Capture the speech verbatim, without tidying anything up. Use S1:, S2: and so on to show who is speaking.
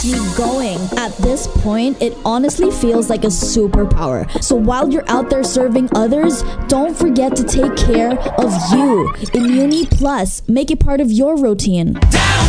S1: You going. At this point, it honestly feels like a superpower. So while you're out there serving others, don't forget to take care of you. Imuni Plus, make it part of your routine.
S2: Down